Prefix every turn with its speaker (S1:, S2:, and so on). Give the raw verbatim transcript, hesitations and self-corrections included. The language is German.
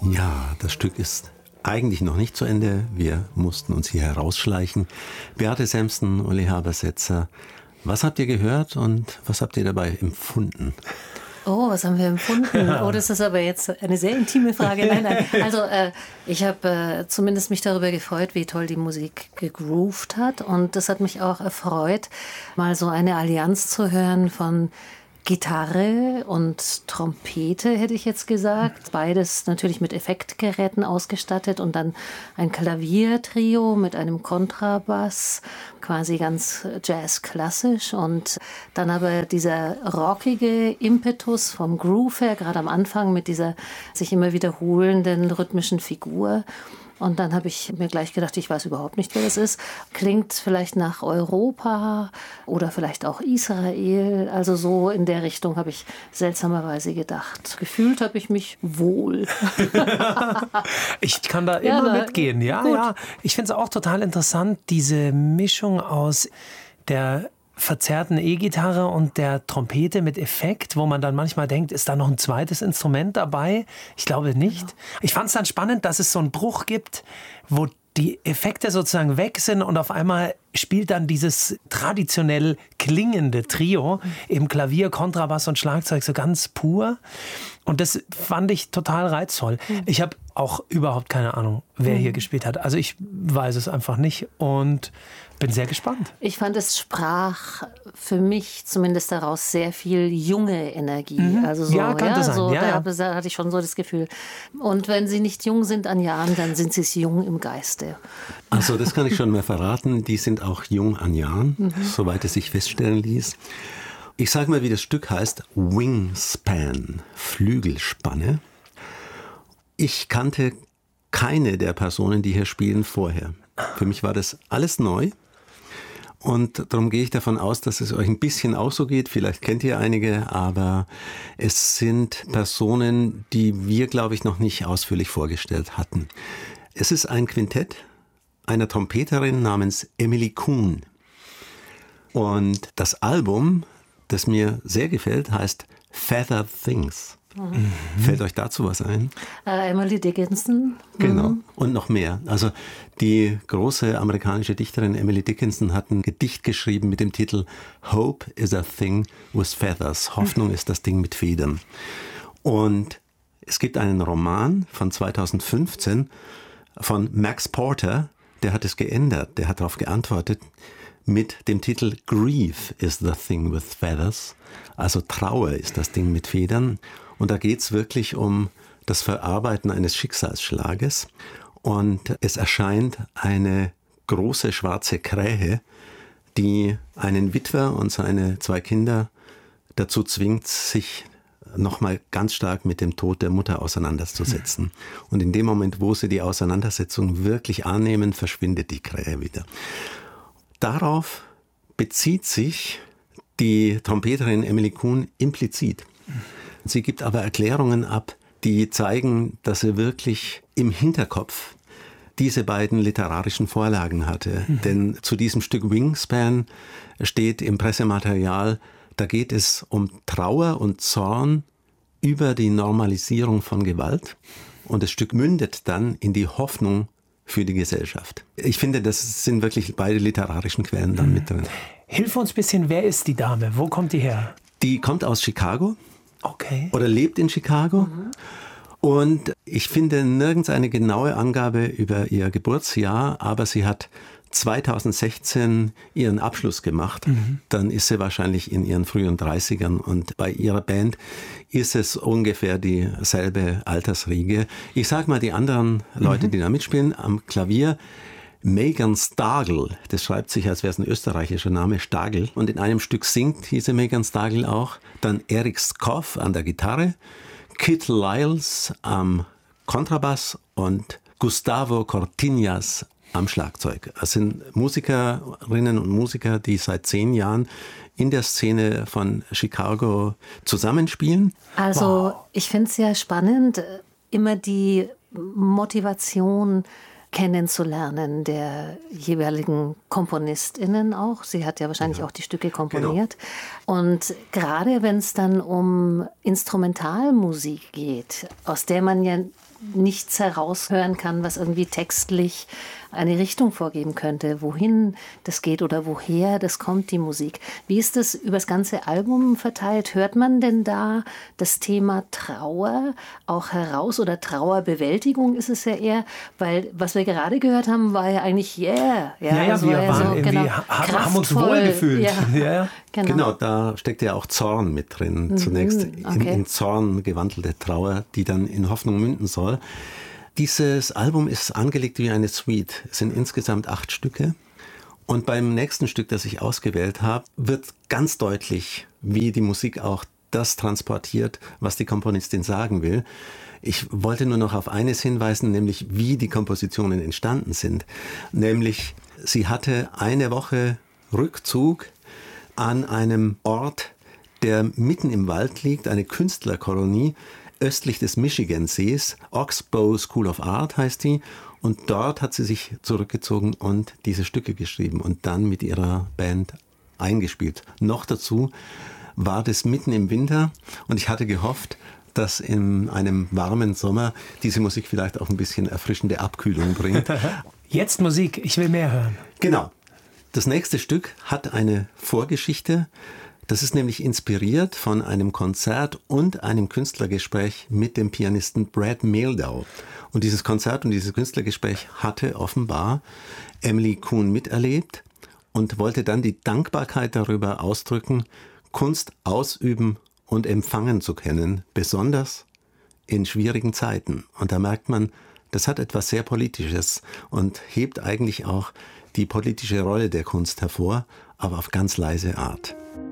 S1: Ja, das Stück ist eigentlich noch nicht zu Ende. Wir mussten uns hier herausschleichen. Beate Sämsten, Uli Habersetzer, was habt ihr gehört und was habt ihr dabei empfunden?
S2: Oh, was haben wir empfunden? Oh, das ist aber jetzt eine sehr intime Frage. Nein, nein. Also äh, ich habe äh, zumindest mich darüber gefreut, wie toll die Musik gegroovt hat. Und das hat mich auch erfreut, mal so eine Allianz zu hören von Gitarre und Trompete, hätte ich jetzt gesagt. Beides natürlich mit Effektgeräten ausgestattet und dann ein Klaviertrio mit einem Kontrabass, quasi ganz jazzklassisch. Und dann aber dieser rockige Impetus vom Groove her, gerade am Anfang mit dieser sich immer wiederholenden rhythmischen Figur. Und dann habe ich mir gleich gedacht, ich weiß überhaupt nicht, wer das ist. Klingt vielleicht nach Europa oder vielleicht auch Israel. Also so in der Richtung habe ich seltsamerweise gedacht. Gefühlt habe ich mich wohl.
S3: Ich kann da immer ja, mitgehen. Ja, gut. ja. Ich finde es auch total interessant, diese Mischung aus der verzerrten E-Gitarre und der Trompete mit Effekt, wo man dann manchmal denkt, ist da noch ein zweites Instrument dabei? Ich glaube nicht. Ich fand es dann spannend, dass es so einen Bruch gibt, wo die Effekte sozusagen weg sind und auf einmal spielt dann dieses traditionell klingende Trio, eben Klavier, Kontrabass und Schlagzeug so ganz pur. Und das fand ich total reizvoll. Ich habe auch überhaupt keine Ahnung, wer hier gespielt hat. Also ich weiß es einfach nicht und bin sehr gespannt.
S2: Ich fand, es sprach für mich zumindest daraus sehr viel junge Energie. Mhm. Also so,
S3: ja, kann
S2: ja,
S3: das sein.
S2: So,
S3: ja,
S2: da
S3: ja.
S2: hatte ich schon so das Gefühl. Und wenn sie nicht jung sind an Jahren, dann sind sie jung im Geiste.
S1: Also das kann ich schon mal verraten. Die sind auch jung an Jahren, mhm. soweit es sich feststellen ließ. Ich sage mal, wie das Stück heißt. Wingspan, Flügelspanne. Ich kannte keine der Personen, die hier spielen, vorher. Für mich war das alles neu. Und darum gehe ich davon aus, dass es euch ein bisschen auch so geht. Vielleicht kennt ihr einige, aber es sind Personen, die wir, glaube ich, noch nicht ausführlich vorgestellt hatten. Es ist ein Quintett einer Trompeterin namens Emily Kuhn. Und das Album, das mir sehr gefällt, heißt Feather Things. Mhm. Fällt euch dazu was ein?
S2: Äh, Emily Dickinson.
S1: Genau.
S2: Mhm.
S1: Und noch mehr. Also die große amerikanische Dichterin Emily Dickinson hat ein Gedicht geschrieben mit dem Titel Hope is a thing with feathers. Hoffnung mhm. ist das Ding mit Federn. Und es gibt einen Roman von zweitausendfünfzehn von Max Porter, der hat es geändert, der hat darauf geantwortet mit dem Titel Grief is the thing with feathers. Also Trauer ist das Ding mit Federn. Und da geht es wirklich um das Verarbeiten eines Schicksalsschlages. Und es erscheint eine große schwarze Krähe, die einen Witwer und seine zwei Kinder dazu zwingt, sich nochmal ganz stark mit dem Tod der Mutter auseinanderzusetzen. Mhm. Und in dem Moment, wo sie die Auseinandersetzung wirklich annehmen, verschwindet die Krähe wieder. Darauf bezieht sich die Trompeterin Emily Kuhn implizit. Sie gibt aber Erklärungen ab, die zeigen, dass sie wirklich im Hinterkopf diese beiden literarischen Vorlagen hatte. Mhm. Denn zu diesem Stück Wingspan steht im Pressematerial, da geht es um Trauer und Zorn über die Normalisierung von Gewalt. Und das Stück mündet dann in die Hoffnung für die Gesellschaft. Ich finde, das sind wirklich beide literarischen Quellen dann mhm. mit drin.
S3: Hilf uns ein bisschen, wer ist die Dame? Wo kommt die her?
S1: Die kommt aus Chicago.
S3: Okay.
S1: Oder lebt in Chicago. Mhm. Und ich finde nirgends eine genaue Angabe über ihr Geburtsjahr, aber sie hat zweitausendsechzehn ihren Abschluss gemacht. Mhm. Dann ist sie wahrscheinlich in ihren frühen dreißigern und bei ihrer Band ist es ungefähr dieselbe Altersriege. Ich sag mal die anderen Leute, mhm. die da mitspielen, am Klavier Megan Stagel, das schreibt sich, als wäre es ein österreichischer Name, Stagel. Und in einem Stück singt diese Megan Stagel auch. Dann Eric Skoff an der Gitarre, Kit Lyles am Kontrabass und Gustavo Cortinas am Schlagzeug. Das sind Musikerinnen und Musiker, die seit zehn Jahren in der Szene von Chicago zusammenspielen.
S2: Also wow. Ich finde es ja spannend, immer die Motivation kennenzulernen der jeweiligen KomponistInnen auch. Sie hat ja wahrscheinlich ja. auch die Stücke komponiert. Genau. Und gerade wenn es dann um Instrumentalmusik geht, aus der man ja nichts heraushören kann, was irgendwie textlich eine Richtung vorgeben könnte, wohin das geht oder woher das kommt, die Musik. Wie ist das über das ganze Album verteilt? Hört man denn da das Thema Trauer auch heraus oder Trauerbewältigung ist es ja eher, weil was wir gerade gehört haben, war ja eigentlich yeah.
S3: Ja, ja, ja wir
S2: war ja
S3: waren
S2: so,
S3: irgendwie,
S2: genau,
S3: haben, haben uns wohl gefühlt.
S2: Ja,
S3: ja.
S2: Genau.
S1: genau, da steckt ja auch Zorn mit drin.
S2: Mhm,
S1: Zunächst
S2: okay.
S1: in, in Zorn gewandelte Trauer, die dann in Hoffnung münden soll. Dieses Album ist angelegt wie eine Suite. Es sind insgesamt acht Stücke. Und beim nächsten Stück, das ich ausgewählt habe, wird ganz deutlich, wie die Musik auch das transportiert, was die Komponistin sagen will. Ich wollte nur noch auf eines hinweisen, nämlich wie die Kompositionen entstanden sind. Nämlich, sie hatte eine Woche Rückzug an einem Ort, der mitten im Wald liegt, eine Künstlerkolonie, östlich des Michigansees. Oxbow School of Art heißt die. Und dort hat sie sich zurückgezogen und diese Stücke geschrieben und dann mit ihrer Band eingespielt. Noch dazu war das mitten im Winter und ich hatte gehofft, dass in einem warmen Sommer diese Musik vielleicht auch ein bisschen erfrischende Abkühlung bringt.
S3: Jetzt Musik, ich will mehr hören.
S1: Genau. Das nächste Stück hat eine Vorgeschichte. Das ist nämlich inspiriert von einem Konzert und einem Künstlergespräch mit dem Pianisten Brad Mehldau. Und dieses Konzert und dieses Künstlergespräch hatte offenbar Emily Kuhn miterlebt und wollte dann die Dankbarkeit darüber ausdrücken, Kunst ausüben und empfangen zu können, besonders in schwierigen Zeiten. Und da merkt man, das hat etwas sehr Politisches und hebt eigentlich auch die politische Rolle der Kunst hervor, aber auf ganz leise Art.